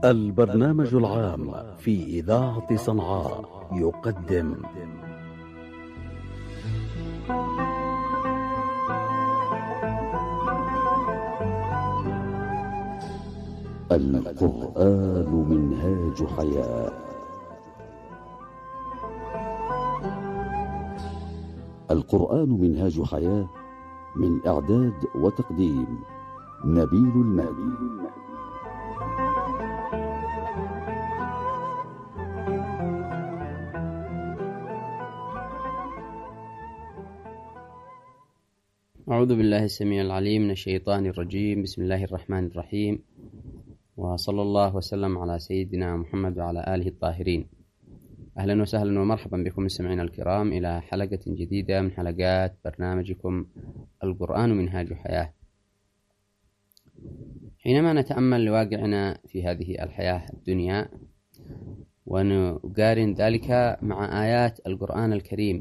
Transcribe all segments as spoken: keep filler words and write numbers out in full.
البرنامج العام في إذاعة صنعاء يقدم القرآن منهاج حياة. القرآن منهاج حياة، من إعداد وتقديم نبيل المهدي. أعوذ بالله السميع العليم من الشيطان الرجيم. بسم الله الرحمن الرحيم، وصلى الله وسلم على سيدنا محمد وعلى آله الطاهرين. أهلا وسهلا ومرحبا بكم مستمعينا الكرام إلى حلقة جديدة من حلقات برنامجكم القرآن منهاج حياة. حينما نتأمل لواقعنا في هذه الحياة الدنيا ونقارن ذلك مع آيات القرآن الكريم،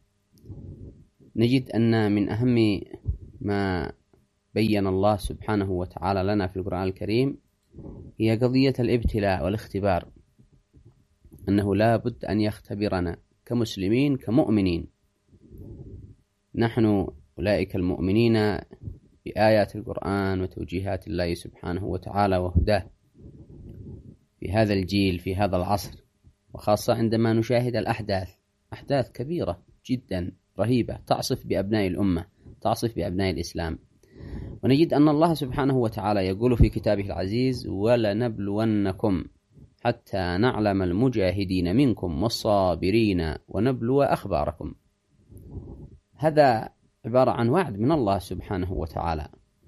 نجد أن من أهم ما بين الله سبحانه وتعالى لنا في القرآن الكريم هي قضية الابتلاء والاختبار، أنه لا بد أن يختبرنا كمسلمين كمؤمنين. نحن أولئك المؤمنين بآيات القرآن وتوجيهات الله سبحانه وتعالى وهداه في هذا الجيل في هذا العصر، وخاصة عندما نشاهد الأحداث أحداث كبيرة جدا رهيبة تعصف بأبناء الأمة، تعصف بأبناء الإسلام. ونجد أن الله سبحانه وتعالى يقول في كتابه العزيز: ولنبلونكم حتى نعلم المجاهدين منكم والصابرين ونبلو أخباركم. هذا عبارة عن وعد من الله سبحانه وتعالى،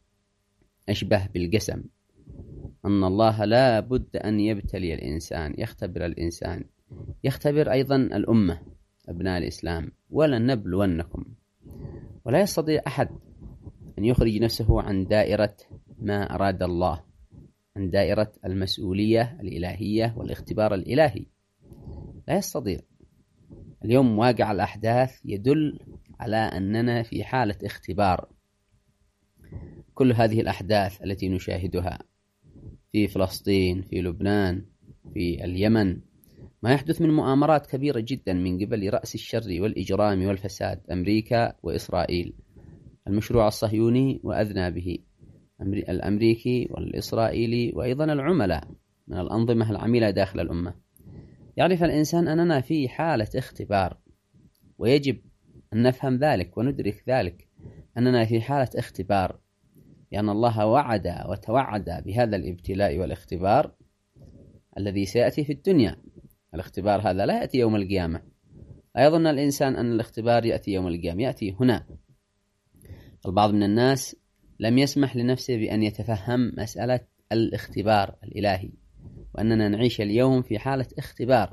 أشبه بالقسم، أن الله لا بد أن يبتلي الإنسان، يختبر الإنسان، يختبر أيضا الأمة أبناء الإسلام. ولنبلونكم، ولا يستطيع أحد أن يخرج نفسه عن دائرة ما أراد الله، عن دائرة المسؤولية الإلهية والاختبار الإلهي، لا يستطيع. اليوم واقع الأحداث يدل على أننا في حالة اختبار. كل هذه الأحداث التي نشاهدها في فلسطين، في لبنان، في اليمن، ما يحدث من مؤامرات كبيرة جدا من قبل رأس الشر والإجرام والفساد، أمريكا وإسرائيل، المشروع الصهيوني وأذنابه، الأمريكي والإسرائيلي، وأيضا العملاء من الأنظمة العميلة داخل الأمة. يعرف الإنسان أننا في حالة اختبار، ويجب أن نفهم ذلك وندرك ذلك، أننا في حالة اختبار، لأن الله وعد وتوعد بهذا الابتلاء والاختبار الذي سيأتي في الدنيا. الاختبار هذا لا يأتي يوم القيامة، لا يظن الإنسان أن الاختبار يأتي يوم القيامة، يأتي هنا. البعض من الناس لم يسمح لنفسه بأن يتفهم مسألة الاختبار الإلهي، وأننا نعيش اليوم في حالة اختبار.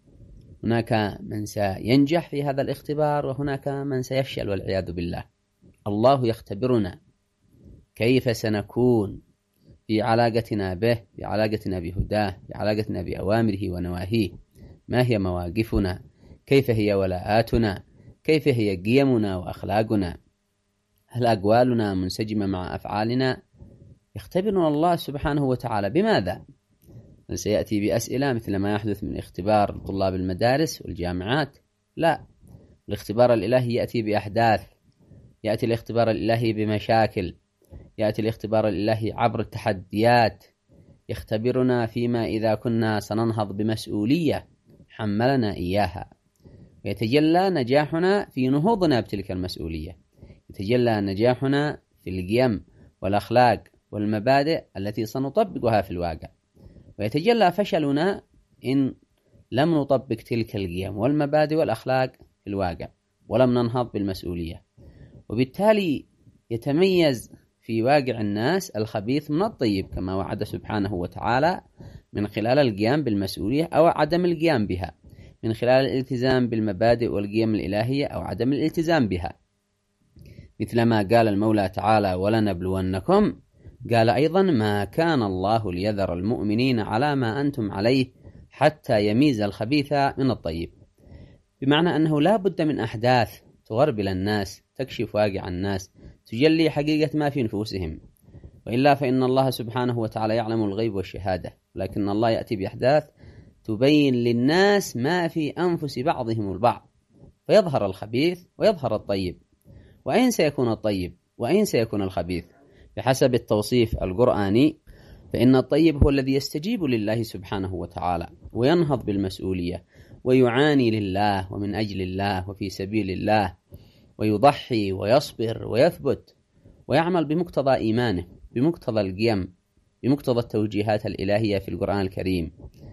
هناك من سينجح في هذا الاختبار، وهناك من سيفشل والعياذ بالله. الله يختبرنا كيف سنكون في علاقتنا به، في علاقتنا بهداه، في علاقتنا بأوامره ونواهيه. ما هي مواقفنا؟ كيف هي ولاءاتنا؟ كيف هي قيمنا وأخلاقنا؟ هل أقوالنا منسجمة مع أفعالنا؟ يختبرنا الله سبحانه وتعالى بماذا؟ هل سيأتي بأسئلة مثل ما يحدث من اختبار طلاب المدارس والجامعات؟ لا، الاختبار الإلهي يأتي بأحداث، يأتي الاختبار الإلهي بمشاكل، يأتي الاختبار الإلهي عبر التحديات. يختبرنا فيما إذا كنا سننهض بمسؤولية حملنا إياها، ويتجلى نجاحنا في نهوضنا بتلك المسؤولية، يتجلى نجاحنا في القيم والأخلاق والمبادئ التي سنطبقها في الواقع، ويتجلى فشلنا إن لم نطبق تلك القيم والمبادئ والأخلاق في الواقع ولم ننهض بالمسؤولية. وبالتالي يتميز في واقع الناس الخبيث من الطيب، كما وعد سبحانه وتعالى، من خلال القيام بالمسؤولية أو عدم القيام بها، من خلال الالتزام بالمبادئ والقيم الإلهية أو عدم الالتزام بها. مثلما قال المولى تعالى: ولنبلونكم، قال أيضا: ما كان الله ليذر المؤمنين على ما أنتم عليه حتى يميز الخبيث من الطيب. بمعنى أنه لا بد من أحداث تغربل الناس، تكشف واقع الناس، تجلي حقيقة ما في نفوسهم، وإلا فإن الله سبحانه وتعالى يعلم الغيب والشهادة، لكن الله يأتي بأحداث تبين للناس ما في أنفس بعضهم البعض، فيظهر الخبيث ويظهر الطيب. وأين سيكون الطيب وأين سيكون الخبيث؟ بحسب التوصيف القرآني فإن الطيب هو الذي يستجيب لله سبحانه وتعالى وينهض بالمسؤولية ويعاني لله ومن أجل الله وفي سبيل الله، ويضحي ويصبر ويثبت ويعمل بمقتضى إيمانه، بمقتضى القيم، بمقتضى التوجيهات الإلهية في القرآن الكريم،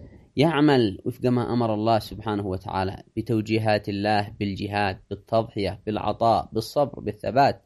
يعمل وفق ما أمر الله سبحانه وتعالى بتوجيهات الله بالجهاد، بالتضحية، بالعطاء، بالصبر، بالثبات.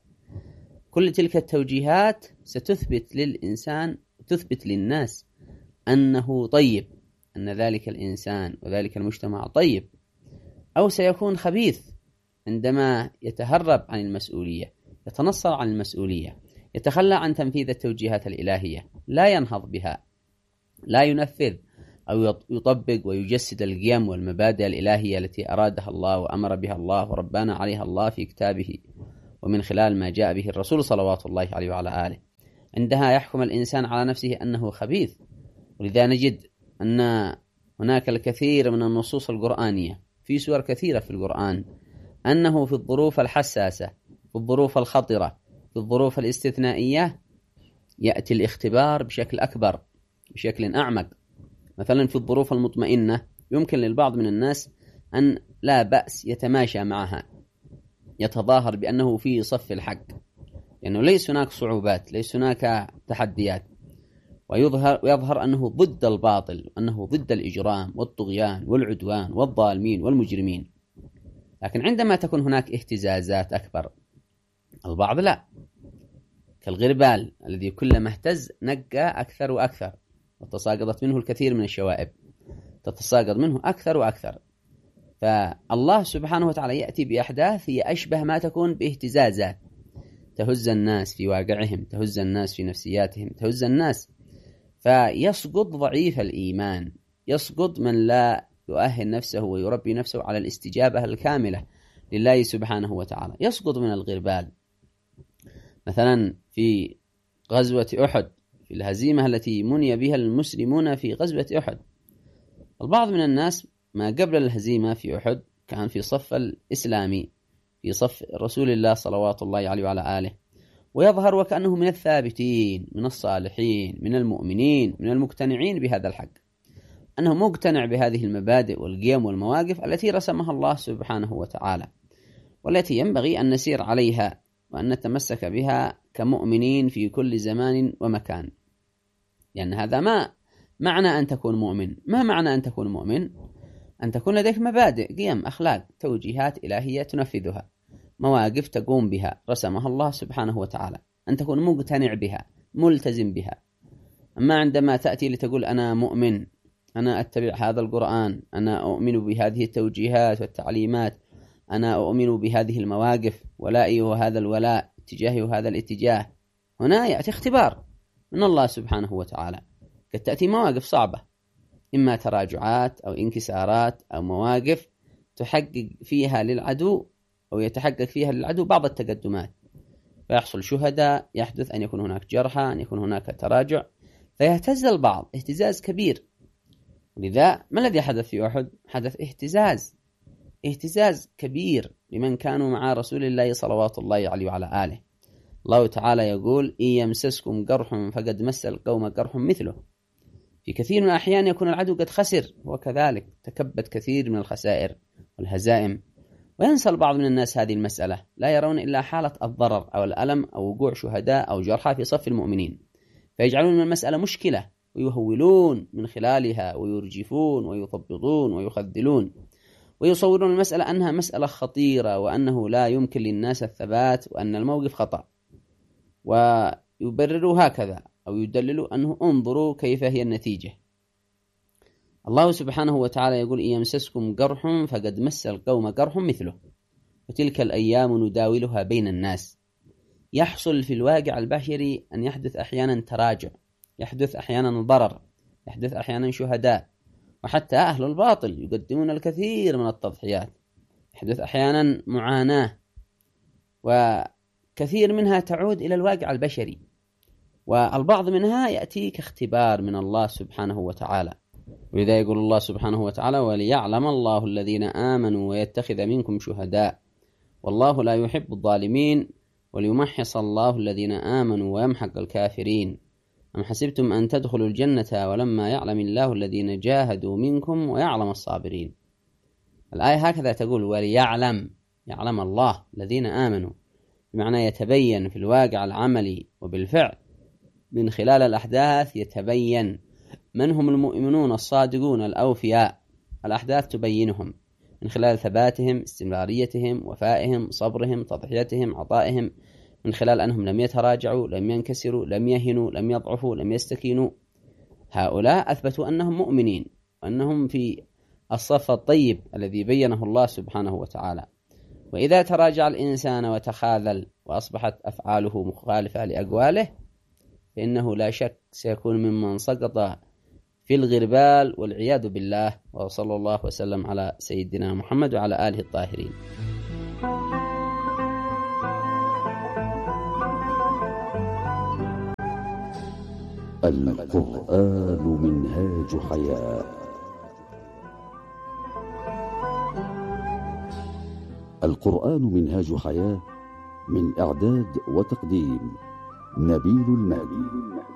كل تلك التوجيهات ستثبت للإنسان، تثبت للناس أنه طيب، أن ذلك الإنسان وذلك المجتمع طيب، أو سيكون خبيث عندما يتهرب عن المسؤولية، يتنصل عن المسؤولية، يتخلى عن تنفيذ التوجيهات الإلهية، لا ينهض بها، لا ينفذ أو يطبق ويجسد القيم والمبادئ الإلهية التي أرادها الله وأمر بها الله وربنا عليها الله في كتابه ومن خلال ما جاء به الرسول صلوات الله عليه وعلى آله. عندها يحكم الإنسان على نفسه أنه خبيث. ولذا نجد أن هناك الكثير من النصوص القرآنية في سور كثيرة في القرآن أنه في الظروف الحساسة، في الظروف الخطرة، في الظروف الاستثنائية يأتي الاختبار بشكل أكبر، بشكل أعمق. مثلا في الظروف المطمئنة يمكن للبعض من الناس أن لا بأس يتماشى معها، يتظاهر بأنه في صف الحق، لأنه يعني ليس هناك صعوبات، ليس هناك تحديات، ويظهر ويظهر أنه ضد الباطل، أنه ضد الإجرام والطغيان والعدوان والظالمين والمجرمين. لكن عندما تكون هناك اهتزازات أكبر، البعض لا، كالغربال الذي كلما اهتز نقى أكثر وأكثر، وتساقطت منه الكثير من الشوائب، تتساقط منه أكثر وأكثر. فالله سبحانه وتعالى يأتي بأحداث هي أشبه ما تكون باهتزازات تهز الناس في واقعهم، تهز الناس في نفسياتهم، تهز الناس، فيسقط ضعيف الإيمان، يسقط من لا يؤهل نفسه ويربي نفسه على الاستجابة الكاملة لله سبحانه وتعالى، يسقط من الغربال. مثلا في غزوة أحد، في الهزيمة التي مني بها المسلمون في غزوة أحد، البعض من الناس ما قبل الهزيمة في أحد كان في صف الإسلامي، في صف رسول الله صلوات الله عليه وعلى آله، ويظهر وكأنه من الثابتين، من الصالحين، من المؤمنين، من المقتنعين بهذا الحق، أنه مقتنع بهذه المبادئ والقيم والمواقف التي رسمها الله سبحانه وتعالى، والتي ينبغي أن نسير عليها وأن نتمسك بها كمؤمنين في كل زمان ومكان. لأن هذا ما معنى أن تكون مؤمن. ما معنى أن تكون مؤمن؟ أن تكون لديك مبادئ، قيم، أخلاق، توجيهات إلهية تنفذها، مواقف تقوم بها رسمها الله سبحانه وتعالى، أن تكون مقتنع بها، ملتزم بها. أما عندما تأتي لتقول أنا مؤمن، أنا أتبع هذا القرآن، أنا أؤمن بهذه التوجيهات والتعليمات، أنا أؤمن بهذه المواقف، ولائي وهذا الولاء، اتجاهي وهذا الاتجاه، هنا يأتي اختبار من الله سبحانه وتعالى. قد تأتي مواقف صعبة، إما تراجعات أو انكسارات أو مواقف تحقق فيها للعدو أو يتحقق فيها للعدو بعض التقدمات، فيحصل شهداء، يحدث أن يكون هناك جرحى، أن يكون هناك تراجع، فيهتز البعض اهتزاز كبير. لذا ما الذي حدث في أحد؟ حدث اهتزاز اهتزاز كبير لمن كانوا مع رسول الله صلوات الله عليه وعلى آله. الله تعالى يقول إن يمسسكم قرح فقد مس القوم قرح مثله. في كثير من الأحيان يكون العدو قد خسر، وكذلك تكبت كثير من الخسائر والهزائم، وينسى البعض من الناس هذه المسألة، لا يرون إلا حالة الضرر أو الألم أو وقوع شهداء أو جرحى في صف المؤمنين، فيجعلون من المسألة مشكلة ويهولون من خلالها ويرجفون ويثبطون ويخذلون، ويصورون المسألة أنها مسألة خطيرة وأنه لا يمكن للناس الثبات وأن الموقف خطأ، ويبرروا هكذا أو يدللوا أنه انظروا كيف هي النتيجة. الله سبحانه وتعالى يقول إن يمسسكم قرح فقد مس القوم قرح مثله وتلك الأيام نداولها بين الناس. يحصل في الواقع البشري أن يحدث أحيانا تراجع، يحدث أحيانا ضرر، يحدث أحيانا شهداء، وحتى أهل الباطل يقدمون الكثير من التضحيات، يحدث أحيانا معاناة، وكثير منها تعود إلى الواقع البشري. والبعض منها يأتي كاختبار من الله سبحانه وتعالى، ولذا يقول الله سبحانه وتعالى: وليعلم الله الذين آمنوا ويتخذ منكم شهداء والله لا يحب الظالمين وليمحص الله الذين آمنوا ويمحق الكافرين أم حسبتم أن تدخلوا الجنة ولما يعلم الله الذين جاهدوا منكم ويعلم الصابرين. الآية هكذا تقول: وليعلم، يعلم الله الذين آمنوا، بمعنى يتبين في الواقع العملي وبالفعل من خلال الأحداث يتبين من هم المؤمنون الصادقون الأوفياء. الأحداث تبينهم من خلال ثباتهم، استمراريتهم، وفائهم، صبرهم، تضحيتهم، عطائهم، من خلال أنهم لم يتراجعوا، لم ينكسروا، لم يهنوا، لم يضعفوا، لم يستكينوا. هؤلاء أثبتوا أنهم مؤمنين وأنهم في الصف الطيب الذي بينه الله سبحانه وتعالى. وإذا تراجع الإنسان وتخاذل وأصبحت أفعاله مخالفة لأقواله فإنه لا شك سيكون ممن سقط في الغربال والعياذ بالله. وصلى الله وسلم على سيدنا محمد وعلى آله الطاهرين. القرآن منهاج حياة. القرآن منهاج حياة، من إعداد وتقديم نبيل المهدي.